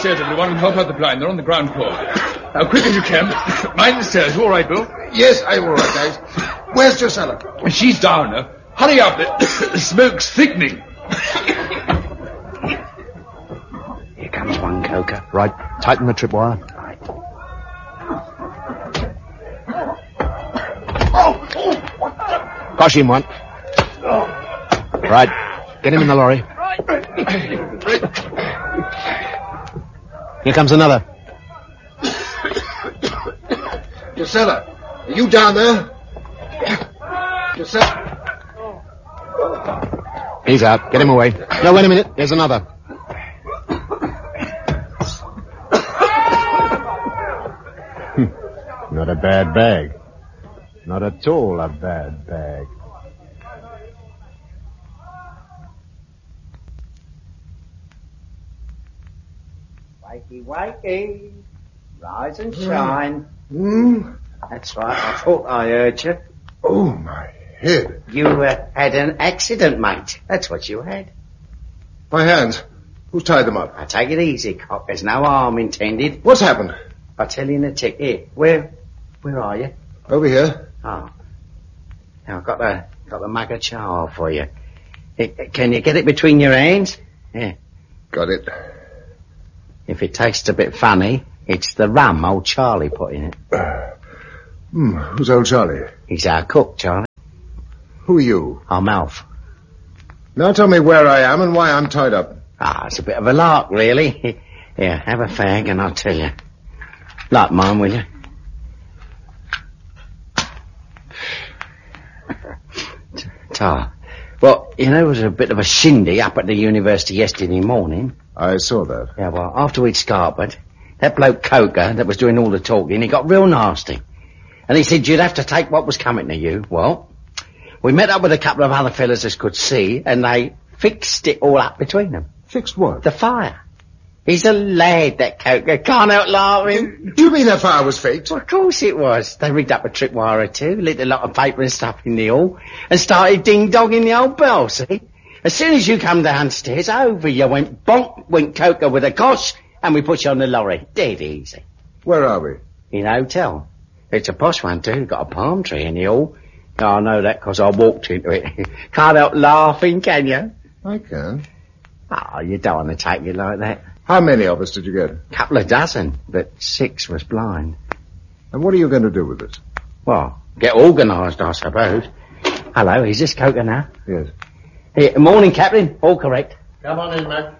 downstairs, everyone, and help out the blind. They're on the ground floor. Now, quick as you can. Mind the stairs. You all right, Bill? Yes, I'm all right, guys. Where's Josella? She's down now. Hurry up. The smoke's thickening. Here comes one, Coker. Right. Tighten the tripwire. Right. Gosh him one. Right. Get him in the lorry. Here comes another. Josella, are you down there? Josella. He's out. Get him away. No, wait a minute. There's another. Not a bad bag. Not at all a bad bag. Wakey, wakey. Rise and shine. Hmm? That's right. I thought I heard you. Oh, my head. You had an accident, mate. That's what you had. My hands. Who's tied them up? Now, take it easy, Cock. There's no harm intended. What's happened? I'll tell you in a tick. Here, where are you? Over here. Oh. Now, I've got the mug of chow for you. Can you get it between your hands? Yeah. Got it. If it tastes a bit funny, it's the rum old Charlie put in it. Who's old Charlie? He's our cook, Charlie. Who are you? I'm Alf. Now tell me where I am and why I'm tied up. It's a bit of a lark, really. Here, have a fag and I'll tell you. Light mine, will you? Tar. Well, there was a bit of a shindy up at the university yesterday morning. I saw that. Yeah, well, after we'd scarpered, that bloke Coker that was doing all the talking, he got real nasty. And he said you'd have to take what was coming to you. Well, we met up with a couple of other fellas as could see, and they fixed it all up between them. Fixed what? The fire. He's a lad, that Coker. Can't help laughing. Do you mean that fire was faked? Well, of course it was. They rigged up a tripwire or two, lit a lot of paper and stuff in the hall, and started ding-dogging the old bell, see? As soon as you come downstairs, over you went bonk, went Coker with a cosh, and we put you on the lorry. Dead easy. Where are we? In a hotel. It's a posh one, too. Got a palm tree in the hall. Oh, I know that 'cause I walked into it. Can't help laughing, can you? I can. Oh, you don't want to take it like that. How many of us did you get? Couple of dozen, but 6 was blind. And what are you going to do with this? Well, get organised, I suppose. Hello, is this Coker now? Yes. Here, morning, Captain. All correct. Come on in, Mac.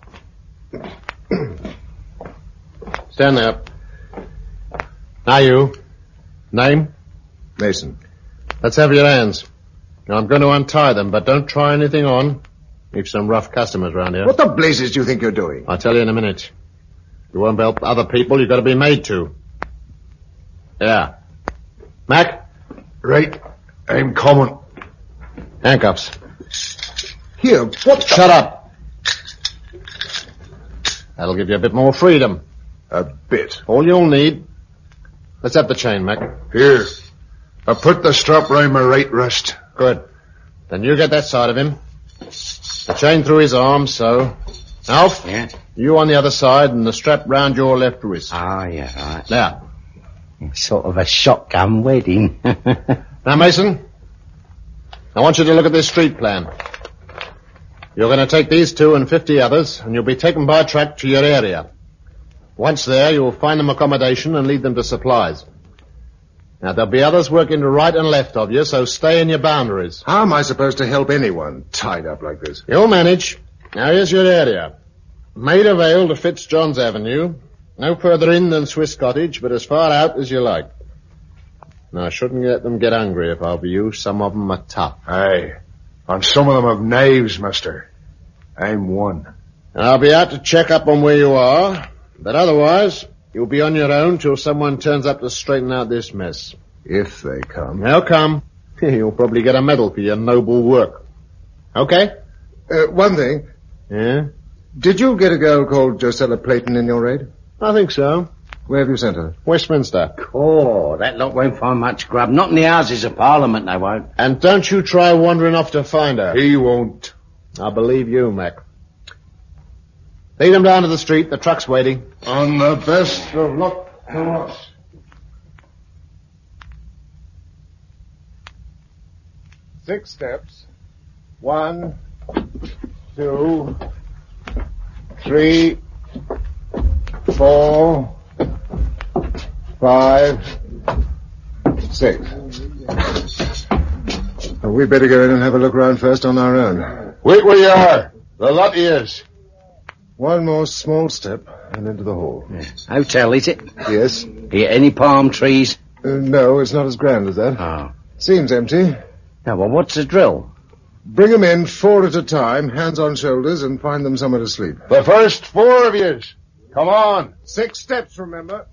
Stand there. Now you. Name? Mason. Let's have your hands. Now I'm going to untie them, but don't try anything on. We've some rough customers round here. What the blazes do you think you're doing? I'll tell you in a minute. You won't help other people, you've got to be made to. Yeah. Mac? Right. I'm coming. Handcuffs. Here, what? Shut up. That'll give you a bit more freedom. A bit. All you'll need. Let's have the chain, Mac. Here. I put the strap round my right wrist. Good. Then you get that side of him. The chain through his arm, so. Alf? Yeah? You on the other side and the strap round your left wrist. Oh, yeah, right. There. Sort of a shotgun wedding. Now, Mason, I want you to look at this street plan. You're going to take these 2 and 50 others, and you'll be taken by truck to your area. Once there, you'll find them accommodation and lead them to supplies. Now, there'll be others working to right and left of you, so stay in your boundaries. How am I supposed to help anyone tied up like this? You'll manage. Now, here's your area. Maida Vale to Fitzjohn's Avenue. No further in than Swiss Cottage, but as far out as you like. Now, I shouldn't let them get hungry if I were you. Some of them are tough. Aye. And some of them have knives, mister. I'm one. And I'll be out to check up on where you are, but otherwise, you'll be on your own till someone turns up to straighten out this mess. If they come. They'll come. You'll probably get a medal for your noble work. Okay? One thing. Yeah? Did you get a girl called Josella Playton in your raid? I think so. Where have you sent her? Westminster. Oh, that lot won't find much grub. Not in the Houses of Parliament, they won't. And don't you try wandering off to find her. He won't. I believe you, Mac. Lead them down to the street. The truck's waiting. On the best of luck to us. Six steps. 1, 2, 3, 4, 5, 6. We'd better go in and have a look round first on our own. Wait where you are. The lot is. One more small step and into the hall. Hotel, is it? Yes. Here, any palm trees? No, it's not as grand as that. Oh. Seems empty. Now, well, what's the drill? Bring 'em in 4 at a time, hands on shoulders, and find them somewhere to sleep. The first 4 of yous. Come on. 6 steps, remember.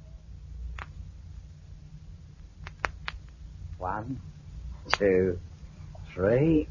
1, 2, 3.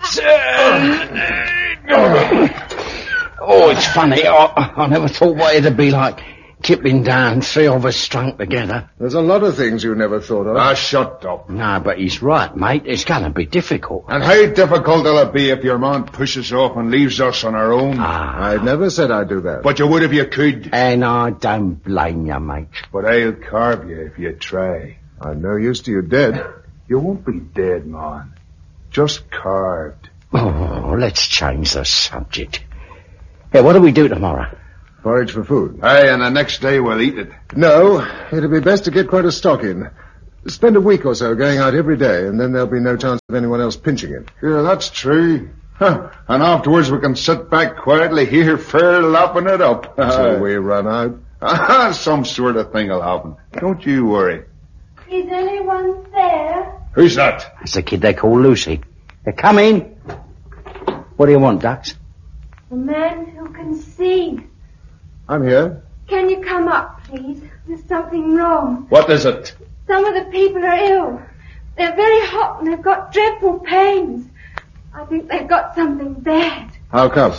Oh, it's funny. I never thought what it'd be like tipping down, 3 of us strung together. There's a lot of things you never thought of. Ah, shut up. No, but he's right, mate. It's going to be difficult. And how difficult will it be if your man pushes off and leaves us on our own? I never said I'd do that. But you would if you could. And I don't blame you, mate. But I'll carve you if you try. I'm no use to you dead. You won't be dead, man. Just carved. Oh, let's change the subject. Hey, what do we do tomorrow? Forage for food. Aye, and the next day we'll eat it. No, it'd be best to get quite a stock in. Spend a week or so going out every day, and then there'll be no chance of anyone else pinching it. Yeah, that's true. Huh. And afterwards we can sit back quietly here, fair lapping it up. Till we run out. Some sort of thing will happen. Don't you worry. Is anyone there? Who's that? That's the kid they call Lucy. Come in. What do you want, Ducks? A man who can see. I'm here. Can you come up, please? There's something wrong. What is it? Some of the people are ill. They're very hot and they've got dreadful pains. I think they've got something bad. How come?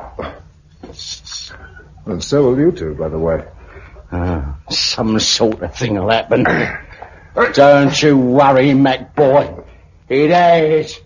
And so will you two, by the way. Some sort of thing will happen. Don't you worry, Mac boy. It is.